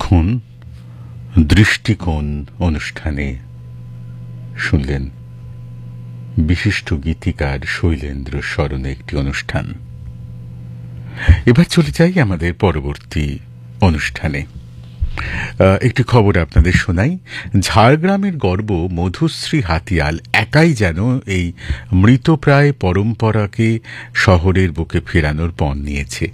এতক্ষণ দৃষ্টিকোণ অনুষ্ঠানে শুনলেন বিশিষ্ট গীতিকার শৈলেন্দ্র স্মরণে একটি অনুষ্ঠান। এবার চলে যাই আমাদের পরবর্তী অনুষ্ঠানে। একটি খবর আপনাদের শোনাই। ঝাড়গ্রামের গর্ব মধুশ্রী হাতিয়াল একাই যেন এই মৃতপ্রায় পরম্পরাকে শহরের বুকে ফেরানোর পণ নিয়েছে।